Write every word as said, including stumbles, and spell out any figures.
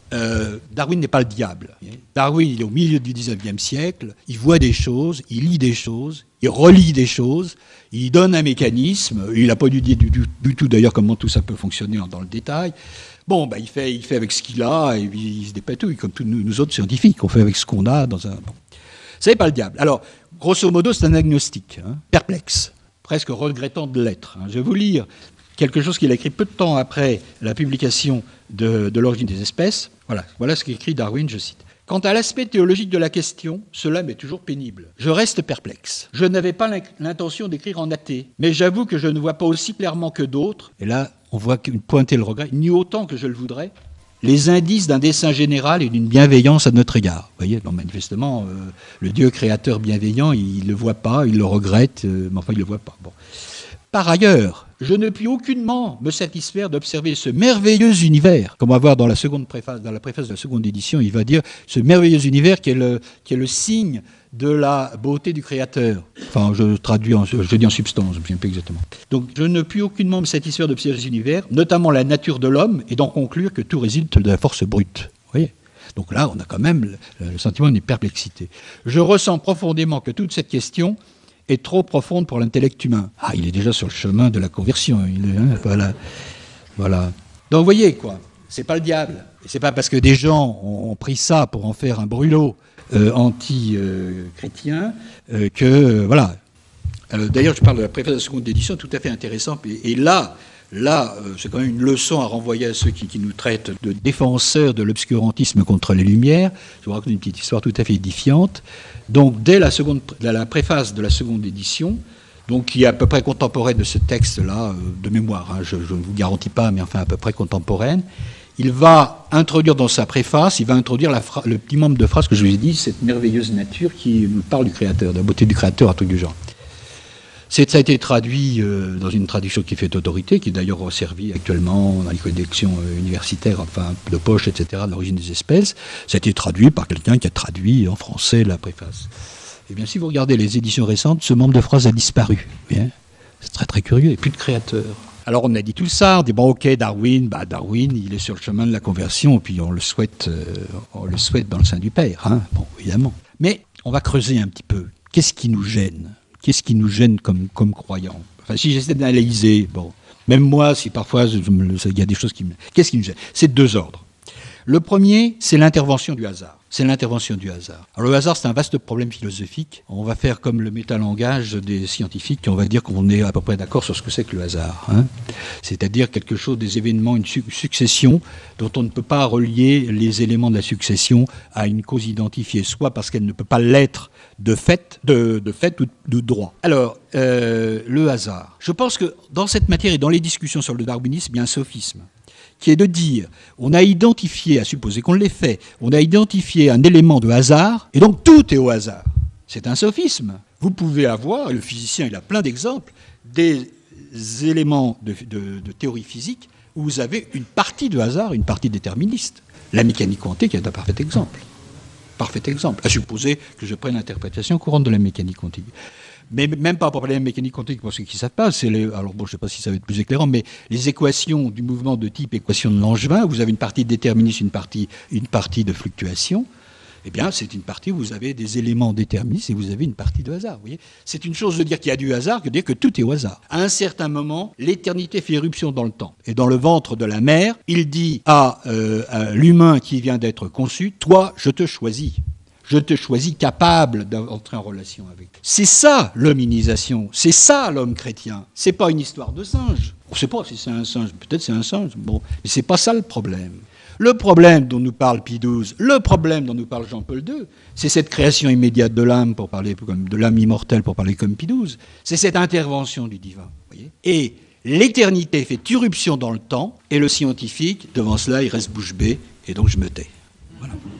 euh, Darwin n'est pas le diable. Darwin, il est au milieu du dix-neuvième siècle, il voit des choses, il lit des choses, il relit des choses, il donne un mécanisme, il n'a pas dû dire du, du, du tout d'ailleurs comment tout ça peut fonctionner dans le détail. Bon, ben, il, fait, il fait avec ce qu'il a, et puis il se dépatouille, comme tous nous, nous autres scientifiques, on fait avec ce qu'on a dans un... Bon. Ça n'est pas le diable. Alors, grosso modo, c'est un agnostique, hein, perplexe, presque regrettant de l'être. Hein. Je vais vous lire quelque chose qu'il a écrit peu de temps après la publication de, de l'origine des espèces. Voilà, voilà ce qu'écrit Darwin, je cite. « Quant à l'aspect théologique de la question, cela m'est toujours pénible. Je reste perplexe. Je n'avais pas l'intention d'écrire en athée, mais j'avoue que je ne vois pas aussi clairement que d'autres, et là, on voit pointer le regret, ni autant que je le voudrais, les indices d'un dessein général et d'une bienveillance à notre égard. » Vous voyez, bon, manifestement, euh, le Dieu créateur bienveillant, il ne le voit pas, il le regrette, euh, mais enfin, il ne le voit pas. Bon. Par ailleurs, je ne puis aucunement me satisfaire d'observer ce merveilleux univers, comme on va voir dans la, seconde préface, dans la préface de la seconde édition, il va dire ce merveilleux univers qui est le, qui est le signe de la beauté du Créateur. Enfin, je traduis, en, je dis en substance, je ne me souviens plus exactement. Donc, je ne puis aucunement me satisfaire d'observer cet univers, notamment la nature de l'homme, et d'en conclure que tout résulte de la force brute. Vous voyez ? Donc là, on a quand même le, le sentiment d'une perplexité. Je ressens profondément que toute cette question est trop profonde pour l'intellect humain. Ah, il est déjà sur le chemin de la conversion. Il est, hein, voilà. voilà. Donc, vous voyez, quoi, c'est pas le diable. Et c'est pas parce que des gens ont, ont pris ça pour en faire un brûlot euh, anti-chrétien euh, euh, que, euh, voilà. Euh, d'ailleurs, je parle de la préface de la seconde édition, tout à fait intéressant. Et, et là, là euh, c'est quand même une leçon à renvoyer à ceux qui, qui nous traitent de défenseurs de l'obscurantisme contre les Lumières. Je vous raconte une petite histoire tout à fait édifiante. Donc, dès la, seconde, la préface de la seconde édition, donc, qui est à peu près contemporaine de ce texte-là, euh, de mémoire, hein, je, je ne vous garantis pas, mais enfin à peu près contemporaine, il va introduire dans sa préface, il va introduire la fra- le petit membre de phrase que je vous ai dit, cette merveilleuse nature qui nous parle du Créateur, de la beauté du Créateur, un truc du genre. C'est, ça a été traduit euh, dans une traduction qui fait autorité, qui est d'ailleurs resservie actuellement dans les collections euh, universitaires, enfin de poche, et cetera, de l'origine des espèces. Ça a été traduit par quelqu'un qui a traduit en français la préface. Eh bien, si vous regardez les éditions récentes, ce membre de phrase a disparu. Bien, c'est très très curieux, et plus de créateur. Alors on a dit tout ça, on dit bon ok, Darwin, bah Darwin, il est sur le chemin de la conversion, et puis on le souhaite, euh, on le souhaite dans le sein du Père, hein, bon, évidemment. Mais on va creuser un petit peu. Qu'est-ce qui nous gêne ? Qu'est-ce qui nous gêne comme, comme croyants ? Enfin, si j'essaie d'analyser, bon, même moi, si parfois il y a des choses qui me... Qu'est-ce qui nous gêne ? C'est de deux ordres. Le premier, c'est l'intervention du hasard. C'est l'intervention du hasard. Alors le hasard, c'est un vaste problème philosophique. On va faire comme le métalangage des scientifiques, on va dire qu'on est à peu près d'accord sur ce que c'est que le hasard. Hein, c'est-à-dire quelque chose, des événements, une su- succession dont on ne peut pas relier les éléments de la succession à une cause identifiée, soit parce qu'elle ne peut pas l'être de fait, de, de fait ou de droit. Alors, euh, le hasard. Je pense que dans cette matière et dans les discussions sur le darwinisme, il y a un sophisme, qui est de dire, on a identifié, à supposer qu'on l'ait fait, on a identifié un élément de hasard, et donc tout est au hasard. C'est un sophisme. Vous pouvez avoir, et le physicien il a plein d'exemples, des éléments de, de, de théorie physique où vous avez une partie de hasard, une partie déterministe. La mécanique quantique est un parfait exemple. Parfait exemple. À supposer que je prenne l'interprétation courante de la mécanique quantique. Mais même pas pour parler de mécanique quantique, pour ceux qui ne savent pas, c'est les, alors bon, je ne sais pas si ça va être plus éclairant, mais les équations du mouvement de type équation de Langevin, vous avez une partie déterministe, une partie, une partie de fluctuation, eh bien, c'est une partie où vous avez des éléments déterministes et vous avez une partie de hasard. Vous voyez, c'est une chose de dire qu'il y a du hasard que de dire que tout est au hasard. À un certain moment, l'éternité fait éruption dans le temps. Et dans le ventre de la mère, il dit à, euh, à l'humain qui vient d'être conçu, « Toi, je te choisis. Je te choisis capable d'entrer en relation avec. » C'est ça l'hominisation, c'est ça l'homme chrétien. C'est pas une histoire de singe. On ne sait pas si c'est un singe, peut-être c'est un singe, bon, mais c'est pas ça le problème. Le problème dont nous parle Pie douze, le problème dont nous parle Jean-Paul deux, c'est cette création immédiate de l'âme, pour parler comme de l'âme immortelle, pour parler comme Pie douze. C'est cette intervention du divin, voyez. Et l'éternité fait irruption dans le temps, et le scientifique, devant cela, il reste bouche bée, et donc je me tais. Voilà.